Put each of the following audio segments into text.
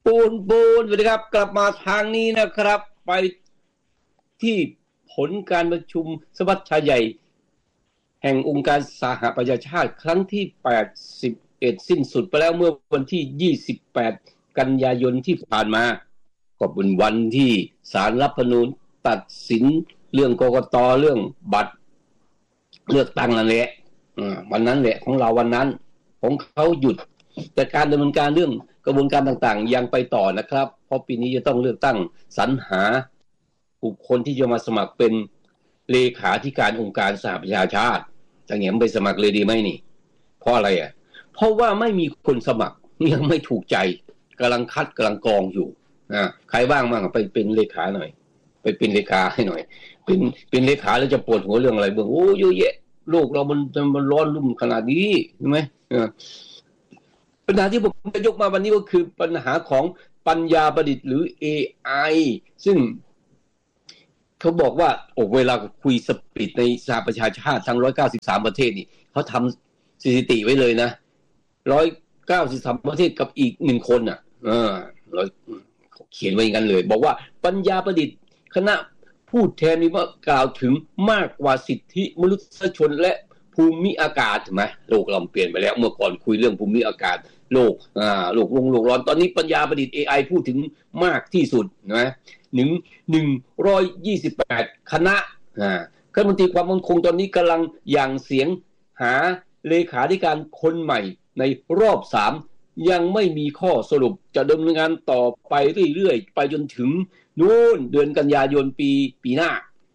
ปูนสวัสดีครับกลับมาทางนี้นะครับไปที่ผลการประชุมสมัชชาใหญ่แห่งองค์การสหประชาชาติครั้งที่81สิ้นสุดไปแล้วเมื่อวันที่28กันยายนที่ผ่านมาก็เป็นวันที่ศาลรัฐธรรมนูญตัดสินเรื่องกกต.เรื่องบัตรเลือกตั้งนั่นแหละวันนั้นแหละของเราวันนั้นของเขาหยุดแต่การดำเนินการเรื่องกระบวนการต่างๆยังไปต่อนะครับเพราะปีนี้จะต้องเลือกตั้งสรรหาบุคคลที่จะมาสมัครเป็นเลขาธิการองค์การสหประชาชาติจะแหงไปสมัครเลยดีไหมนี่เพราะอะไรเพราะว่าไม่มีคนสมัครยังไม่ถูกใจกำลังคัดกำลังกรองอยู่ใครบ้างไปเป็นเลขาหน่อยไปเป็นเลขาให้หน่อยเป็นเลขาแล้วจะปวดหัวเรื่องอะไรเบื้องโอ้เยอะแยะโลกเรามันร้อนรุ่มขนาดนี้ใช่ไหมปัญหาที่ผมจะยกมาวันนี้ก็คือปัญหาของปัญญาประดิษฐ์หรือ AI ซึ่งเขาบอกว่าเวลาคุยสปีดในสหประชาชาติทั้ง193ประเทศนี่เขาทำสถิติไว้เลยนะ193ประเทศกับอีก1คนเขียนไว้อย่างนั้นเลยบอกว่าปัญญาประดิษฐ์คณะพูดแทนนี้ว่ากล่าวถึงมากกว่าสิทธิมนุษยชนและภูมิอากาศถูกไหมโลกเราเปลี่ยนไปแล้วเมื่อก่อนคุยเรื่องภูมิอากาศโลกร้อนตอนนี้ปัญญาประดิษฐ์ AI พูดถึงมากที่สุดนะ128คณะคณะมนตรีความมั่นคงตอนนี้กำลังอย่างเสียงหาเลขาธิการคนใหม่ในรอบ3ยังไม่มีข้อสรุปจะดำเนินงานต่อไปเรื่อยๆไปจนถึงนู่นเดือนกันยายนปีหน้า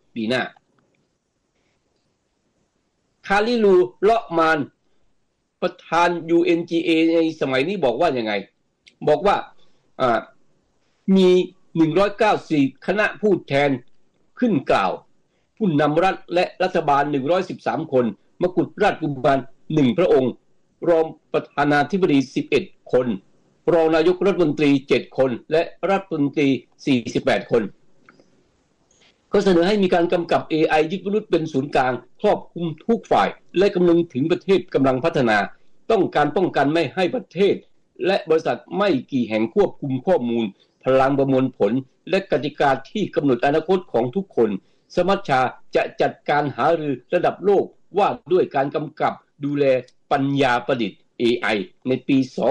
คาลิลูเลาะมานประธาน UNGA ในสมัยนี้บอกว่ายังไงบอกว่ามี194คณะผู้แทนขึ้นกล่าวผู้นำรัฐและรัฐบาล113คนมกุฎราชกุมาร1พระองค์รองประธานาธิบดี11คนรองนายกรัฐมนตรี7คนและรัฐมนตรี48คนก็เสนอให้มีการกำกับ AI ยึดมนุษย์เป็นศูนย์กลางครอบคลุมทุกฝ่ายและกำลังถึงประเทศกำลังพัฒนาต้องการป้องกันไม่ให้ประเทศและบริษัทไม่กี่แห่งควบคุมข้อมูลพลังประมวลผลและกติกาที่กำหนดอนาคตของทุกคนสมัชชาจะจัดการหารือระดับโลกว่าด้วยการกำกับดูแลปัญญาประดิษฐ์ AI ในปี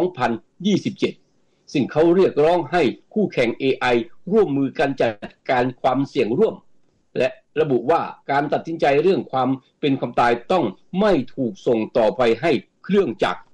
2027 ซึ่งเขาเรียกร้องให้คู่แข่ง AI ร่วมมือกันจัดการความเสี่ยงร่วมและระบุว่าการตัดสินใจเรื่องความเป็นความตายต้องไม่ถูกส่งต่อไปให้เครื่องจักร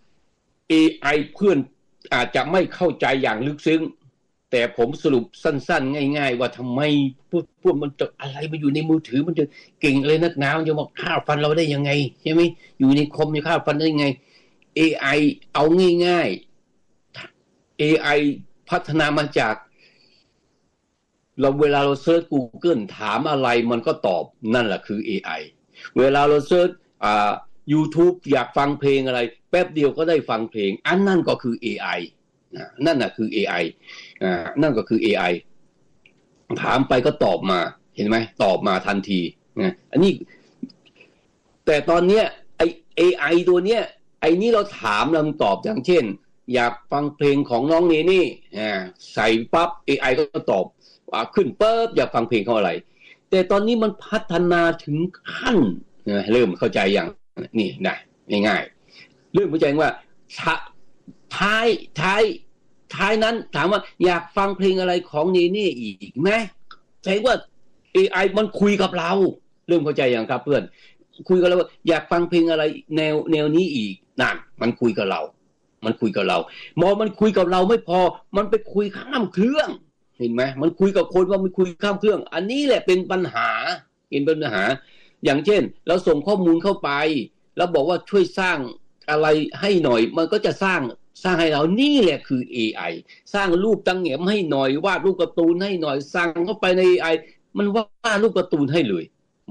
AI เพื่อนอาจจะไม่เข้าใจอย่างลึกซึ้งแต่ผมสรุปสั้นๆง่ายๆว่าทำไมพวกมันจะอะไรมาอยู่ในมือถือมันจะเก่งเลยนักหนามันจะมาฆ่าฟันเราได้ยังไงใช่ไหมอยู่ในคอมจะฆ่าฟันได้ยังไง AI เอาง่ายๆ AI พัฒนามาจากเวลาเราเซิร์ช Google ถามอะไรมันก็ตอบนั่นแหละคือ AI เวลาเราเซิร์ชYouTube อยากฟังเพลงอะไรแป๊บเดียวก็ได้ฟังเพลงอันนั่นก็คือ AI นั่นน่ะคือ AI นั่นก็คือ AI ถามไปก็ตอบมาเห็นไหมตอบมาทันทีอันนี้แต่ตอนเนี้ยไอ้ AI ตัวเนี้ยไอ้นี้เราถามแล้วมันตอบอย่างเช่นอยากฟังเพลงของน้องเนนี่ใส่ปั๊บ AI ก็ตอบขึ้นปุ๊บอยากฟังเพลงเขาอะไรแต่ตอนนี้มันพัฒนาถึงขั้นเริ่มเข้าใจอย่างนี่นะง่ายๆเริ่มเข้าใจว่าท้ายนั้นถามว่าอยากฟังเพลงอะไรของเนนี่อีกไหมแสดงว่า AI มันคุยกับเราเริ่มเข้าใจอย่างครับเพื่อนคุยกับเราว่าอยากฟังเพลงอะไรแนวนี้อีกนั่นมันคุยกับเรามันคุยกับเรามันคุยกับเราไม่พอมันไปคุยข้ามเครื่องเห็นไหมมันคุยกับคนว่ามันคุยข้ามเครื่องอันนี้แหละเป็นปัญหาอย่างเช่นเราส่งข้อมูลเข้าไปแล้วบอกว่าช่วยสร้างอะไรให้หน่อยมันก็จะสร้างให้เรานี่แหละคือ AI สร้างรูปตั้งแหงให้หน่อยวาดรูปการ์ตูนให้หน่อยสั่งเข้าไปใน AI มันวาดรูปการ์ตูนให้เลย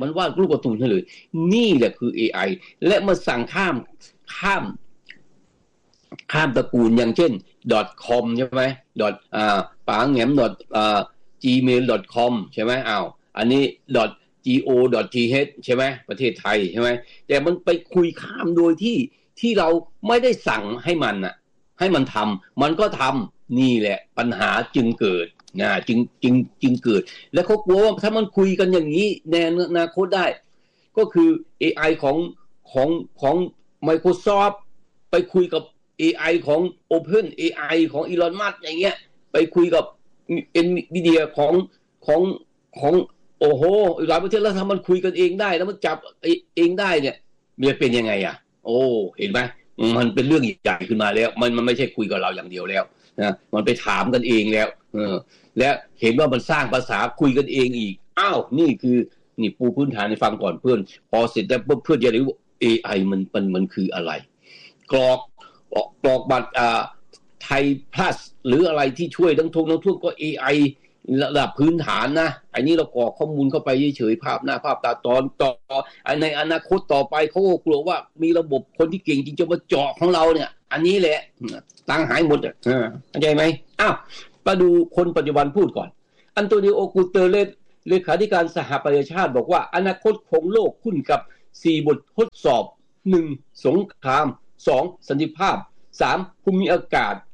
นี่แหละคือ AI และมาสั่งข้ามตระกูลอย่างเช่น .com ใช่ไหมป๋าแหงม.gmail.com ใช่ไหมอันนี้ .go.th ใช่ไหมประเทศไทยใช่ไหมแต่มันไปคุยข้ามโดยที่เราไม่ได้สั่งให้มันให้มันทำมันก็ทำนี่แหละปัญหาจึงเกิดนะจึงเกิดแล้วเขากลัวว่าถ้ามันคุยกันอย่างนี้ในอนาคตได้ก็คือ AI ของ Microsoft ไปคุยกับ AI ของ Open AI ของ Elon Musk อย่างเงี้ยไปคุยกับ Nvidia ของโอ้โหหลายประเทศแล้วถ้ามันคุยกันเองได้แล้วมันจับเองได้เนี่ยมันเป็นยังไงอ่ะโอ้เห็นไหมมันเป็นเรื่องใหญ่ขึ้นมาแล้วมันไม่ใช่คุยกับเราอย่างเดียวแล้วนะมันไปถามกันเองแล้วและเห็นว่ามันสร้างภาษาคุยกันเองอีกอ้าวนี่คือนี่ปูพื้นฐานให้ฟังก่อนเพื่อนพอเสร็จแล้วเพื่อนจะรู้ว่า AI มันคืออะไรกรอกบัตรไทยพลัสหรืออะไรที่ช่วยทั้งทุกก็ AI ระดับพื้นฐานนะอันนี้เรากรอกข้อมูลเข้าไปเฉยๆภาพหน้าภาพตาตอนต่อในอนาคตต่อไปเขาก็กลัวว่ามีระบบคนที่เก่งจริงจะมาเจาะของเราเนี่ยอันนี้แหละตังหายหมดเข้าใจไหมอ้าวมาดูคนปัจจุบันพูดก่อนอันโตนิโอ กูเตเรสเลขาธิการสหประชาชาติบอกว่าอนาคตของโลกขึ้นกับ4บททดสอบ1สงคราม2สันติภาพ3ภูมิอากาศ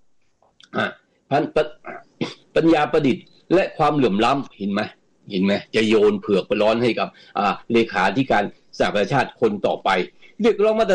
ปัญญาประดิษฐ์และความเหลื่อมล้ำเห็นไหมจะโยนเผือกไปร้อนให้กับเลขาธิการสหประชาชาติคนต่อไปเรียกร้องมา